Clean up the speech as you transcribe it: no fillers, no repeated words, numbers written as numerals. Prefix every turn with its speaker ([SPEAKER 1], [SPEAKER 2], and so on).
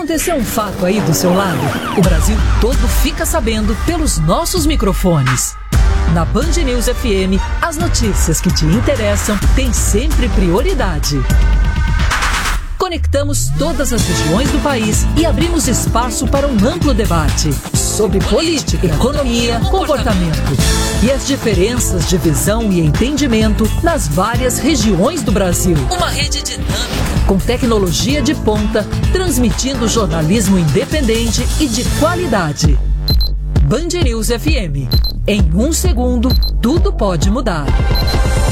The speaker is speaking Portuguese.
[SPEAKER 1] aconteceu um fato aí do seu lado, o Brasil todo fica sabendo pelos nossos microfones. Na Band News FM, as notícias que te interessam têm sempre prioridade. Conectamos todas as regiões do país e abrimos espaço para um amplo debate sobre política, economia, comportamento e as diferenças de visão e entendimento nas várias regiões do Brasil. Uma rede dinâmica, com tecnologia de ponta, transmitindo jornalismo independente e de qualidade. Band News FM. Em um segundo, tudo pode mudar.